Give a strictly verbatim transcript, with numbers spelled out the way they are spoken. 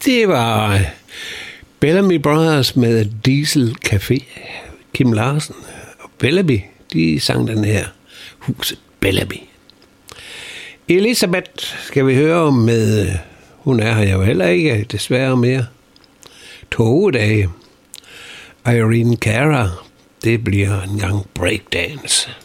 Det var Bellamy Brothers med Diesel Café. Kim Larsen og Bellamy, de sang den her Huset Bellamy. Elisabeth skal vi høre med, hun er her jo heller ikke, desværre mere. Togedage. Irene Cara, det bliver en gang breakdance.